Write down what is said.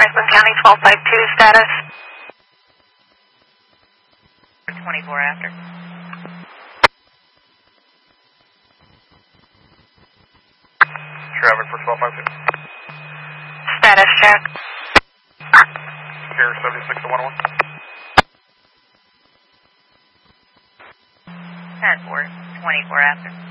Franklin County 1252 status. 24 after. Traffic for 1252. Status check. Here 76 to 101. 10-4, 24 after.